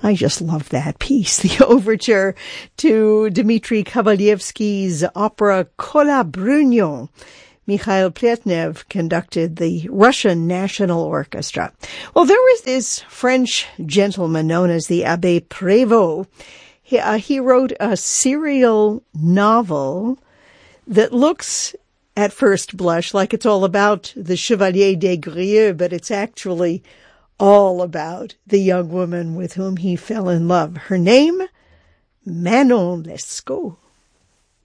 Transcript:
I just love that piece, the overture to Dmitri Kovalyevsky's opera Kolabrunyo. Mikhail Pletnev conducted the Russian National Orchestra. Well, there was this French gentleman known as the Abbé Prévost. He wrote a serial novel that looks at first blush like it's all about the Chevalier des Grieux, but it's actually all about the young woman with whom he fell in love. Her name, Manon Lescaut.